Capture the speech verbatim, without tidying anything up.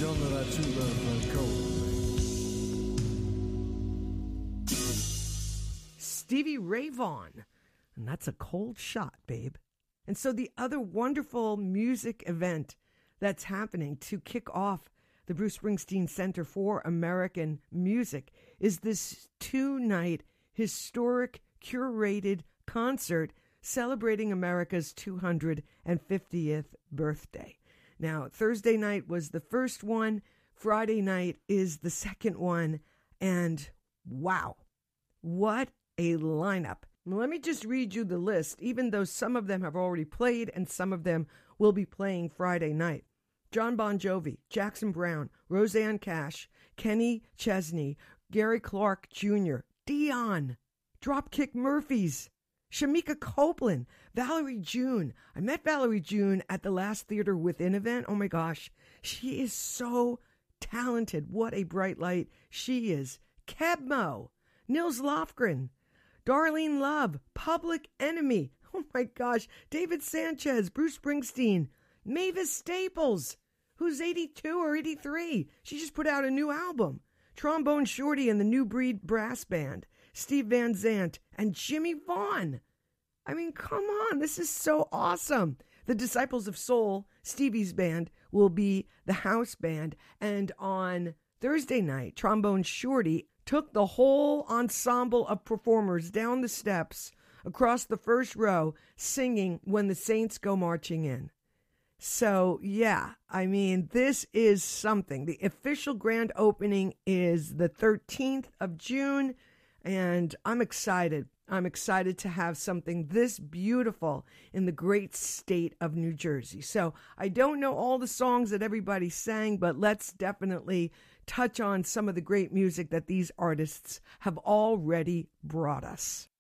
on that I true love run cold. Stevie Ray Vaughan. And that's a cold shot, babe. And so the other wonderful music event that's happening to kick off the Bruce Springsteen Center for American Music is this two-night historic curated concert celebrating America's two hundred fiftieth birthday. Now, Thursday night was the first one. Friday night is the second one. And wow, what a lineup. Let me just read you the list, even though some of them have already played and some of them will be playing Friday night. John Bon Jovi, Jackson Browne, Roseanne Cash, Kenny Chesney, Gary Clark Junior, Dion, Dropkick Murphys, Shamika Copeland, Valerie June. I met Valerie June at the last Theater Within event. Oh my gosh, she is so talented. What a bright light she is. Kebmo, Nils Lofgren, Darlene Love, Public Enemy. Oh my gosh, David Sanchez, Bruce Springsteen, Mavis Staples, who's eighty-two or eighty-three. She just put out a new album. Trombone Shorty and the New Breed Brass Band, Steve Van Zandt, and Jimmy Vaughn. I mean, come on, this is so awesome. The Disciples of Soul, Stevie's band, will be the house band. And on Thursday night, Trombone Shorty took the whole ensemble of performers down the steps across the first row singing When the Saints Go Marching In. So, yeah, I mean, this is something. The official grand opening is the thirteenth of June, and I'm excited. I'm excited to have something this beautiful in the great state of New Jersey. So I don't know all the songs that everybody sang, but let's definitely touch on some of the great music that these artists have already brought us.